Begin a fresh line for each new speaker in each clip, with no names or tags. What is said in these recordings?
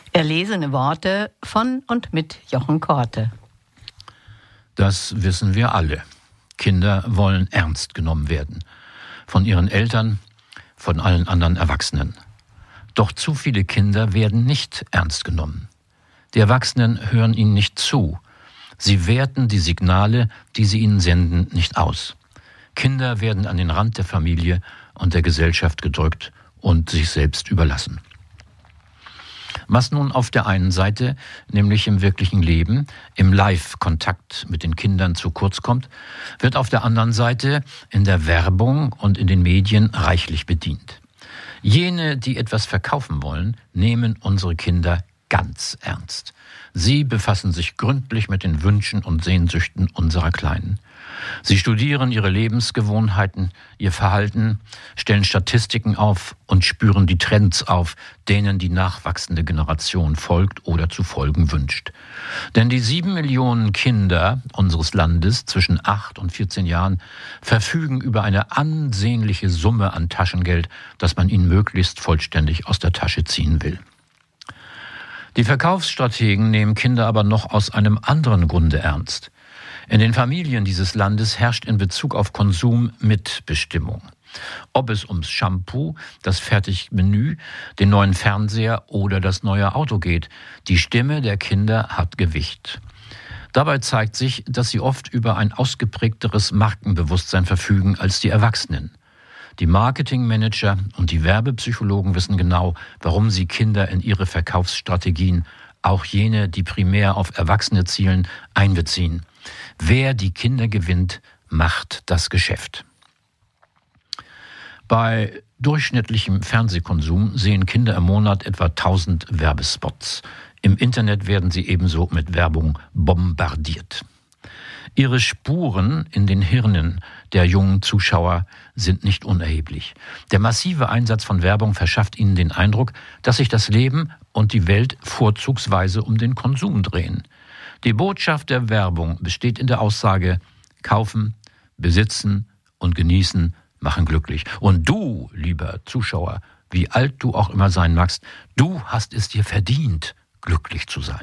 Erlesene Worte von und mit Jochen Korte.
Das wissen wir alle. Kinder wollen ernst genommen werden. Von ihren Eltern, von allen anderen Erwachsenen. Doch zu viele Kinder werden nicht ernst genommen. Die Erwachsenen hören ihnen nicht zu. Sie werten die Signale, die sie ihnen senden, nicht aus. Kinder werden an den Rand der Familie und der Gesellschaft gedrückt und sich selbst überlassen. Was nun auf der einen Seite, nämlich im wirklichen Leben, im Live-Kontakt mit den Kindern zu kurz kommt, wird auf der anderen Seite in der Werbung und in den Medien reichlich bedient. Jene, die etwas verkaufen wollen, nehmen unsere Kinder ganz ernst. Sie befassen sich gründlich mit den Wünschen und Sehnsüchten unserer Kleinen. Sie studieren ihre Lebensgewohnheiten, ihr Verhalten, stellen Statistiken auf und spüren die Trends auf, denen die nachwachsende Generation folgt oder zu folgen wünscht. Denn die 7 Millionen Kinder unseres Landes zwischen 8 und 14 Jahren verfügen über eine ansehnliche Summe an Taschengeld, das man ihnen möglichst vollständig aus der Tasche ziehen will. Die Verkaufsstrategen nehmen Kinder aber noch aus einem anderen Grunde ernst. In den Familien dieses Landes herrscht in Bezug auf Konsum Mitbestimmung. Ob es ums Shampoo, das Fertigmenü, den neuen Fernseher oder das neue Auto geht, die Stimme der Kinder hat Gewicht. Dabei zeigt sich, dass sie oft über ein ausgeprägteres Markenbewusstsein verfügen als die Erwachsenen. Die Marketingmanager und die Werbepsychologen wissen genau, warum sie Kinder in ihre Verkaufsstrategien, auch jene, die primär auf Erwachsene zielen, einbeziehen. Wer die Kinder gewinnt, macht das Geschäft. Bei durchschnittlichem Fernsehkonsum sehen Kinder im Monat etwa 1000 Werbespots. Im Internet werden sie ebenso mit Werbung bombardiert. Ihre Spuren in den Hirnen der jungen Zuschauer sind nicht unerheblich. Der massive Einsatz von Werbung verschafft ihnen den Eindruck, dass sich das Leben und die Welt vorzugsweise um den Konsum drehen. Die Botschaft der Werbung besteht in der Aussage: Kaufen, besitzen und genießen machen glücklich. Und du, lieber Zuschauer, wie alt du auch immer sein magst, du hast es dir verdient, glücklich zu sein.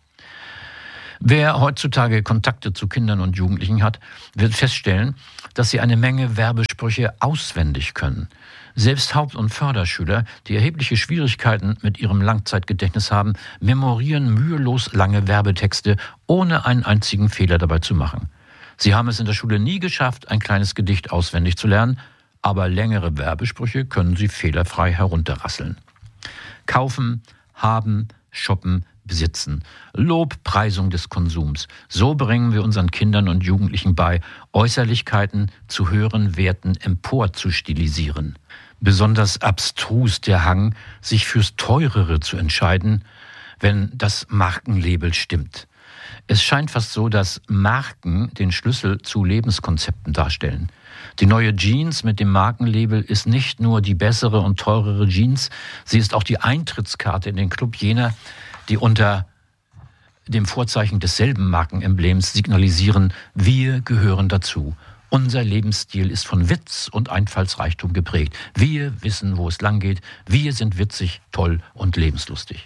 Wer heutzutage Kontakte zu Kindern und Jugendlichen hat, wird feststellen, dass sie eine Menge Werbesprüche auswendig können. Selbst Haupt- und Förderschüler, die erhebliche Schwierigkeiten mit ihrem Langzeitgedächtnis haben, memorieren mühelos lange Werbetexte, ohne einen einzigen Fehler dabei zu machen. Sie haben es in der Schule nie geschafft, ein kleines Gedicht auswendig zu lernen, aber längere Werbesprüche können sie fehlerfrei herunterrasseln. Kaufen, haben, shoppen, besitzen. Lobpreisung des Konsums. So bringen wir unseren Kindern und Jugendlichen bei, Äußerlichkeiten zu höheren Werten emporzustilisieren. Besonders abstrus der Hang, sich fürs Teurere zu entscheiden, wenn das Markenlabel stimmt. Es scheint fast so, dass Marken den Schlüssel zu Lebenskonzepten darstellen. Die neue Jeans mit dem Markenlabel ist nicht nur die bessere und teurere Jeans, sie ist auch die Eintrittskarte in den Club jener, die unter dem Vorzeichen desselben Markenemblems signalisieren: Wir gehören dazu. Unser Lebensstil ist von Witz und Einfallsreichtum geprägt. Wir wissen, wo es langgeht. Wir sind witzig, toll und lebenslustig.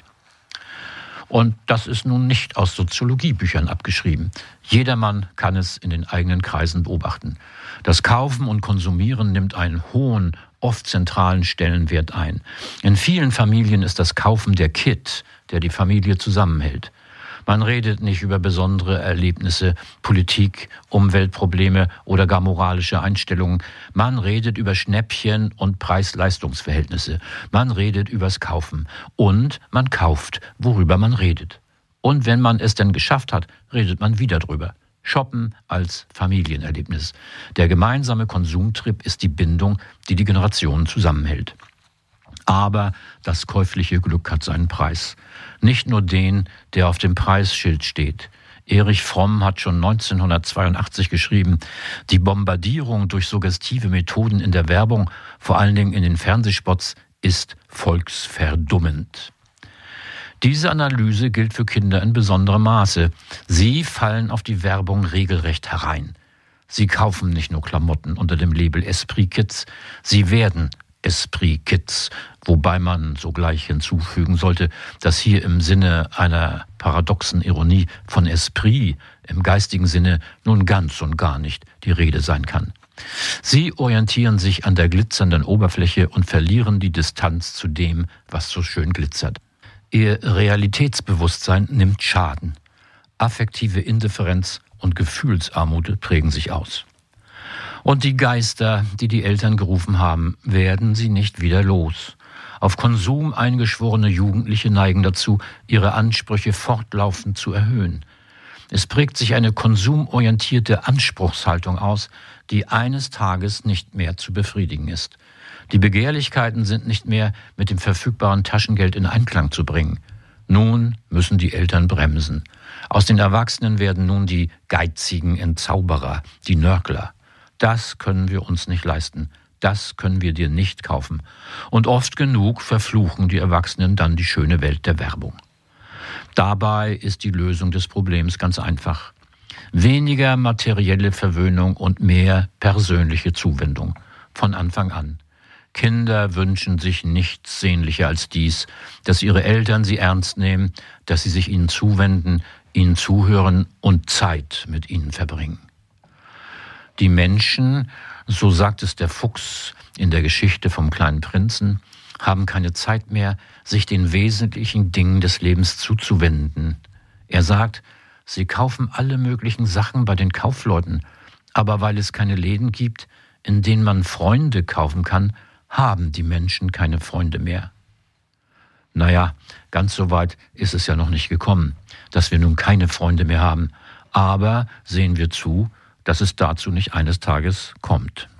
Und das ist nun nicht aus Soziologiebüchern abgeschrieben. Jedermann kann es in den eigenen Kreisen beobachten. Das Kaufen und Konsumieren nimmt einen hohen, oft zentralen Stellenwert ein. In vielen Familien ist das Kaufen der Kitt, der die Familie zusammenhält. Man redet nicht über besondere Erlebnisse, Politik, Umweltprobleme oder gar moralische Einstellungen. Man redet über Schnäppchen und Preis-Leistungs-Verhältnisse. Man redet übers Kaufen. Und man kauft, worüber man redet. Und wenn man es denn geschafft hat, redet man wieder drüber. Shoppen als Familienerlebnis. Der gemeinsame Konsumtrip ist die Bindung, die die Generationen zusammenhält. Aber das käufliche Glück hat seinen Preis. Nicht nur den, der auf dem Preisschild steht. Erich Fromm hat schon 1982 geschrieben, die Bombardierung durch suggestive Methoden in der Werbung, vor allen Dingen in den Fernsehspots, ist volksverdummend. Diese Analyse gilt für Kinder in besonderem Maße. Sie fallen auf die Werbung regelrecht herein. Sie kaufen nicht nur Klamotten unter dem Label Esprit Kids, sie werden Esprit Kids, wobei man sogleich hinzufügen sollte, dass hier im Sinne einer paradoxen Ironie von Esprit im geistigen Sinne nun ganz und gar nicht die Rede sein kann. Sie orientieren sich an der glitzernden Oberfläche und verlieren die Distanz zu dem, was so schön glitzert. Ihr Realitätsbewusstsein nimmt Schaden. Affektive Indifferenz und Gefühlsarmut prägen sich aus. Und die Geister, die die Eltern gerufen haben, werden sie nicht wieder los. Auf Konsum eingeschworene Jugendliche neigen dazu, ihre Ansprüche fortlaufend zu erhöhen. Es prägt sich eine konsumorientierte Anspruchshaltung aus, die eines Tages nicht mehr zu befriedigen ist. Die Begehrlichkeiten sind nicht mehr mit dem verfügbaren Taschengeld in Einklang zu bringen. Nun müssen die Eltern bremsen. Aus den Erwachsenen werden nun die geizigen Entzauberer, die Nörgler. Das können wir uns nicht leisten. Das können wir dir nicht kaufen. Und oft genug verfluchen die Erwachsenen dann die schöne Welt der Werbung. Dabei ist die Lösung des Problems ganz einfach. Weniger materielle Verwöhnung und mehr persönliche Zuwendung. Von Anfang an. Kinder wünschen sich nichts sehnlicher als dies, dass ihre Eltern sie ernst nehmen, dass sie sich ihnen zuwenden, ihnen zuhören und Zeit mit ihnen verbringen. Die Menschen, so sagt es der Fuchs in der Geschichte vom kleinen Prinzen, haben keine Zeit mehr, sich den wesentlichen Dingen des Lebens zuzuwenden. Er sagt, sie kaufen alle möglichen Sachen bei den Kaufleuten, aber weil es keine Läden gibt, in denen man Freunde kaufen kann, haben die Menschen keine Freunde mehr. Naja, ganz so weit ist es ja noch nicht gekommen, dass wir nun keine Freunde mehr haben, aber sehen wir zu, dass es dazu nicht eines Tages kommt.